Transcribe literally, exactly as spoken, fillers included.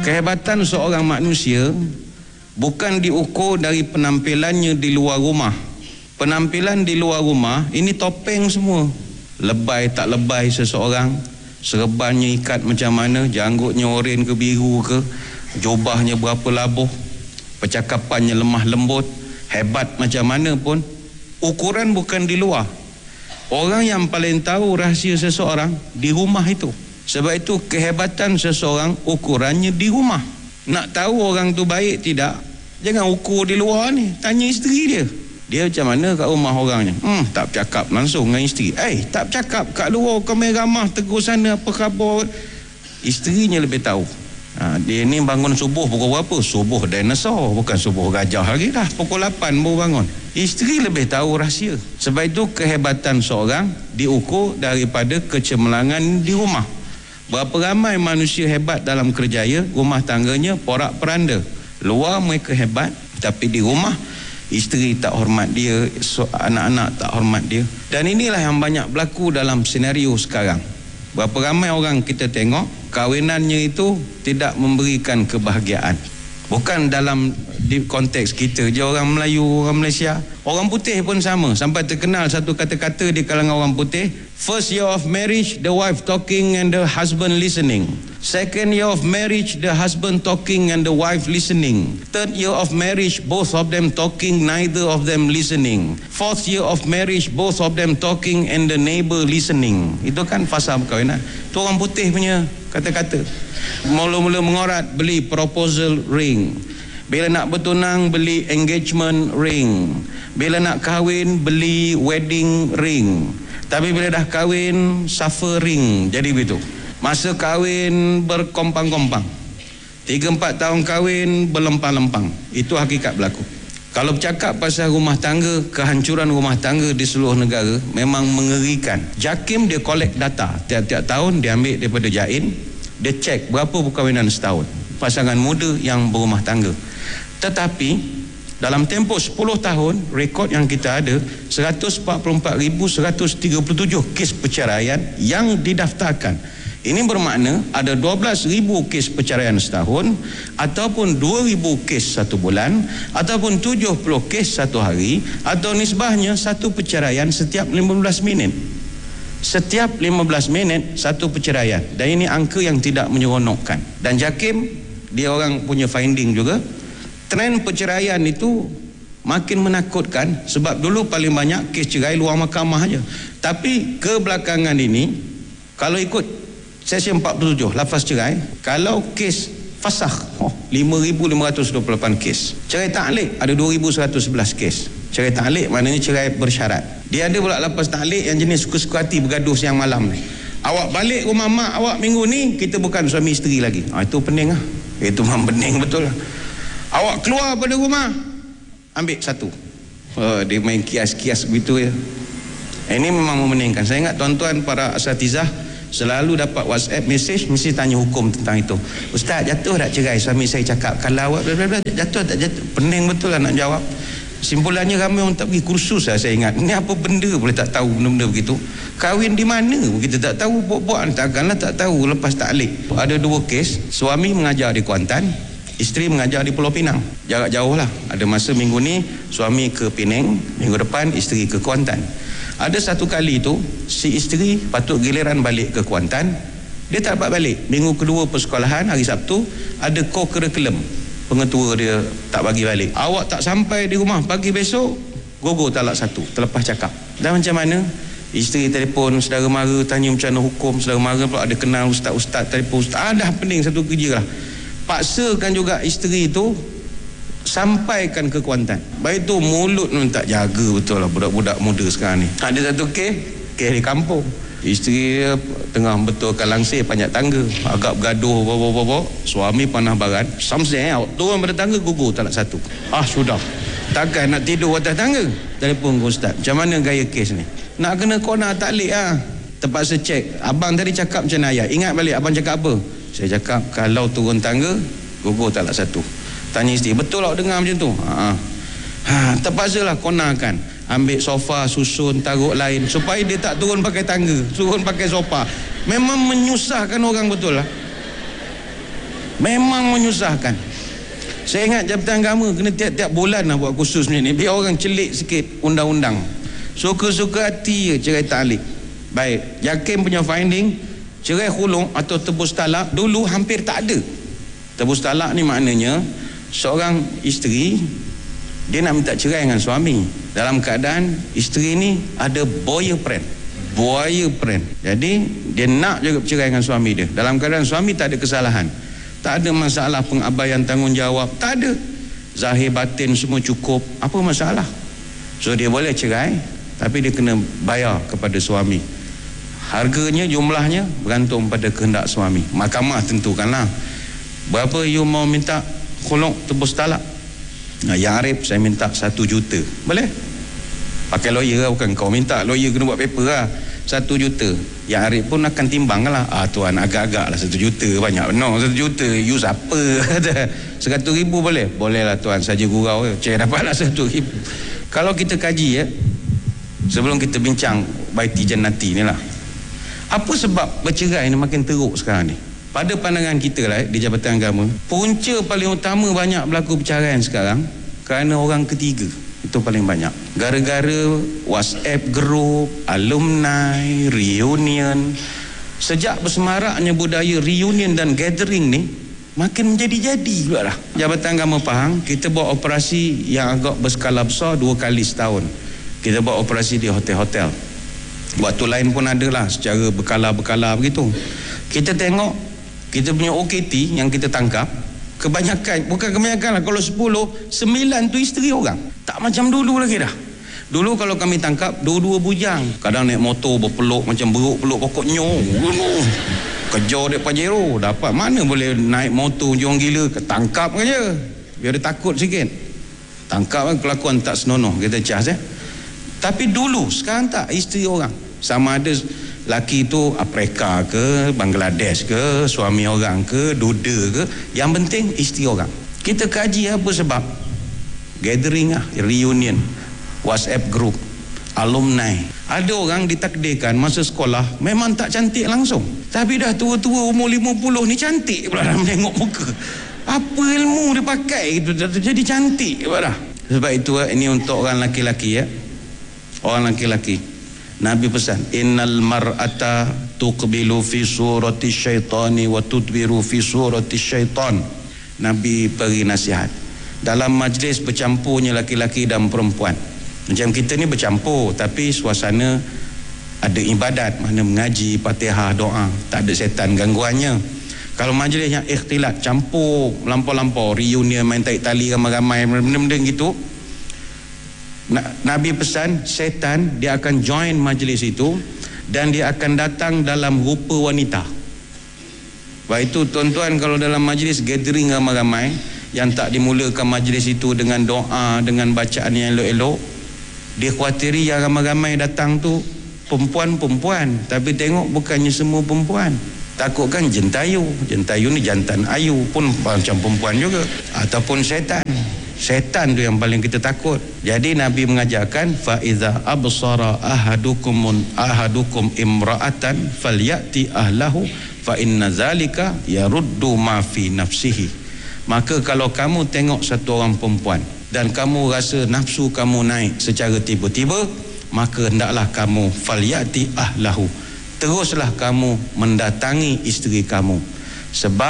Kehebatan seorang manusia bukan diukur dari penampilannya di luar rumah. Penampilan di luar rumah ini topeng semua. Lebay tak lebay seseorang, serbannya ikat macam mana, janggutnya oren ke biru ke, jubahnya berapa labuh, percakapannya lemah lembut, hebat macam mana pun, ukuran bukan di luar. Orang yang paling tahu rahsia seseorang di rumah itu. Sebab itu kehebatan seseorang ukurannya di rumah. Nak tahu orang tu baik tidak, jangan ukur di luar ni. Tanya isteri dia, dia macam mana kat rumah orangnya. Hmm, tak bercakap langsung dengan isteri. Eh, tak bercakap kat luar kami ramah tegur sana apa khabar. Isterinya lebih tahu. Ha, dia ni bangun subuh pukul berapa? Subuh dinosaur, bukan subuh gajah lagi dah. Pukul lapan baru bangun. Isteri lebih tahu rahsia. Sebab itu kehebatan seorang diukur daripada kecemerlangan di rumah. Berapa ramai manusia hebat dalam kerjaya, rumah tangganya porak-peranda. Luar mereka hebat, tapi di rumah isteri tak hormat dia, anak-anak tak hormat dia. Dan inilah yang banyak berlaku dalam senario sekarang. Berapa ramai orang kita tengok kahwinannya itu tidak memberikan kebahagiaan. Bukan dalam di konteks kita je, orang Melayu, orang Malaysia, orang putih pun sama. Sampai terkenal satu kata-kata di kalangan orang putih, first year of marriage the wife talking and the husband listening. Second year of marriage the husband talking and the wife listening. Third year of marriage both of them talking, neither of them listening. Fourth year of marriage both of them talking and the neighbor listening. Itu kan fasa perkahwinan. Itu orang putih punya kata-kata. Mula-mula mengorat, beli proposal ring. Bila nak bertunang, beli engagement ring. Bila nak kahwin, beli wedding ring. Tapi bila dah kahwin, suffer ring. Jadi begitu. Masa kahwin berkompang-kompang. Tiga empat tahun kahwin berlempang-lempang. Itu hakikat berlaku. Kalau bercakap pasal rumah tangga, kehancuran rumah tangga di seluruh negara memang mengerikan. JAKIM dia collect data. Tiap-tiap tahun dia ambil daripada Jain, dia cek berapa perkahwinan setahun. Pasangan muda yang berumah tangga. Tetapi dalam tempoh sepuluh tahun, rekod yang kita ada seratus empat puluh empat ribu seratus tiga puluh tujuh kes perceraian yang didaftarkan. Ini bermakna ada dua belas ribu kes perceraian setahun, ataupun dua ribu kes satu bulan, ataupun tujuh puluh kes satu hari, atau nisbahnya satu perceraian setiap lima belas minit. Setiap lima belas minit satu perceraian. Dan ini angka yang tidak menyeronokkan. Dan JAKIM dia orang punya finding juga, trend perceraian itu makin menakutkan. Sebab dulu paling banyak kes cerai luar mahkamah aja. Tapi kebelakangan ini, kalau ikut sesi empat puluh tujuh lafaz cerai, kalau kes fasakh, oh, lima ribu lima ratus dua puluh lapan kes. Cerai ta'liq ada dua ribu seratus sebelas kes. Cerai ta'liq maknanya cerai bersyarat. Dia ada pula lafaz ta'liq yang jenis suka-suka hati bergaduh siang malam ni. Awak balik rumah mak awak minggu ni, kita bukan suami isteri lagi. Ha, itu pening lah. Itu memang pening betul lah. Awak keluar pada rumah, ambil satu. Oh, dia main kias-kias begitu ya. Ini memang memeningkan. Saya ingat tuan-tuan para asatizah selalu dapat WhatsApp message, mesti tanya hukum tentang itu. Ustaz, jatuh tak cerai? Suami saya cakap, kalau awak jatuh tak jatuh? Pening betul lah nak jawab. Simpulannya ramai orang tak pergi kursus lah, saya ingat. Ini apa benda boleh tak tahu benda-benda begitu? Kahwin di mana kita tak tahu, buat-buat takkanlah tak tahu lepas ta'liq. Ada dua kes, suami mengajar di Kuantan, isteri mengajar di Pulau Pinang. Jarak jauh lah. Ada masa minggu ni suami ke Penang, minggu depan isteri ke Kuantan. Ada satu kali tu si isteri patut giliran balik ke Kuantan, dia tak dapat balik. Minggu kedua persekolahan, hari Sabtu, ada co-curriculum, pengetua dia tak bagi balik. Awak tak sampai di rumah pagi besok, gogo talak satu, terlepas cakap. Dan macam mana? Isteri telefon saudara mara, tanya macam mana hukum. Saudara mara pula ada kenal ustaz-ustaz, telefon ustaz. Ah, dah pening satu kerja lah. Paksakan juga isteri itu sampaikan ke Kuantan. Baik tu mulut pun tak jaga betul lah budak-budak muda sekarang ni. Ada satu kes, kes di kampung. Isteri dia tengah betulkan langsir panjat tangga, agak bergaduh bawa-bawa. Suami panah barat, samseng awak turun pada tangga, gugur talak satu. Ah sudah, takkan nak tidur atas tangga. Telefon ke ustaz, macam mana gaya kes ni? Nak kena kona ta'liq ah. Terpaksa cek, abang tadi cakap macam mana ayat? Ingat balik abang cakap apa? Saya cakap kalau turun tangga gugur talak satu. Tanya isteri, betul awak dengar macam tu? Ha, ha, terpaksalah konakan, ambil sofa, susun, taruh lain supaya dia tak turun pakai tangga, turun pakai sofa. Memang menyusahkan orang betul lah. Memang menyusahkan. Saya ingat Jabatan Agama kena tiap-tiap bulan lah buat kursus ni, biar orang celik sikit undang-undang. Suka-suka hati je cerai ta'liq. Baik, Yakin punya finding, cerai khulung atau tebus talak dulu hampir tak ada. Tebus talak ni maknanya seorang isteri dia nak minta cerai dengan suami dalam keadaan isteri ni ada boyfriend. Boyfriend. Jadi dia nak juga cerai dengan suami dia dalam keadaan suami tak ada kesalahan. Tak ada masalah pengabaian tanggungjawab, tak ada. Zahir batin semua cukup, apa masalah? So dia boleh cerai, tapi dia kena bayar kepada suami. Harganya, jumlahnya bergantung pada kehendak suami. Mahkamah tentukanlah. Berapa you mau minta khuluk tebus talak? Nah, yang Arif saya minta satu juta. Boleh? Pakai lawyer lah, bukan kau minta. Lawyer kena buat paper lah. Satu juta. Yang Arif pun akan timbang lah. Ah tuan, agak-agak lah satu juta. Banyak benar satu juta. You siapa? Seratus ribu boleh? Boleh lah tuan, saja gurau. Cik dapat lah satu ribu. Kalau kita kaji ya, sebelum kita bincang baiti jannati ni lah, apa sebab bercerai ni makin teruk sekarang ni? Pada pandangan kita lah di Jabatan Agama, punca paling utama banyak berlaku perceraian sekarang kerana orang ketiga. Itu paling banyak. Gara-gara WhatsApp group, alumni, reunion. Sejak bersemaraknya budaya reunion dan gathering ni, makin menjadi-jadi pula lah. Jabatan Agama Pahang, kita buat operasi yang agak berskala besar dua kali setahun. Kita buat operasi di hotel-hotel. Waktu lain pun ada lah, secara berkala-berkala begitu. Kita tengok, kita punya O K T yang kita tangkap, kebanyakan, bukan kebanyakan lah, kalau sepuluh, sembilan tu isteri orang. Tak macam dulu lagi dah. Dulu kalau kami tangkap, dua-dua bujang. Kadang naik motor berpeluk macam beruk peluk pokok nyong. Kejar dek Pajero. Dapat mana boleh naik motor jong gila. Tangkap je. Biar dia takut sikit. Tangkap kan kelakuan tak senonoh. Kita cas eh. Tapi dulu, sekarang tak. Isteri orang. Sama ada laki tu Afrika ke, Bangladesh ke, suami orang ke, duda ke. Yang penting isteri orang. Kita kaji apa sebab. Gathering lah, reunion, WhatsApp group, alumni. Ada orang ditakdirkan masa sekolah memang tak cantik langsung, tapi dah tua-tua umur lima puluh ni cantik pula dah menengok muka. Apa ilmu dia pakai gitu, jadi cantik pula dah. Sebab itu ini untuk orang laki-laki ya. Orang laki-laki, Nabi pesan, innal mar'ata tuqbilu fi surati syaitani wa tudbiru fi surati syaitan. Nabi beri nasihat. Dalam majlis bercampurnya laki-laki dan perempuan. Macam kita ni bercampur, tapi suasana ada ibadat, mana mengaji, Fatihah, doa, tak ada setan gangguannya. Kalau majlis yang ikhtilat, campur lampau-lampau, reunion, main tarik tali ramai-ramai, benda-benda gitu, Nabi pesan, setan dia akan join majlis itu dan dia akan datang dalam rupa wanita. Sebab itu tuan-tuan, kalau dalam majlis gathering ramai-ramai yang tak dimulakan majlis itu dengan doa, dengan bacaan yang elok-elok, dia khawatiri yang ramai-ramai datang tu perempuan-perempuan, tapi tengok bukannya semua perempuan. Takutkan jentayu, jentayu ni jantan ayu pun macam perempuan juga, ataupun setan. Setan tu yang paling kita takut. Jadi Nabi mengajarkan, fa iza absara ahadukum ahadukum imra'atan falyati ahlahu fa inna zalika yaruddu ma fi nafsihi. Maka kalau kamu tengok satu orang perempuan dan kamu rasa nafsu kamu naik secara tiba-tiba, maka hendaklah kamu falyati ahlahu, teruslah kamu mendatangi isteri kamu, sebab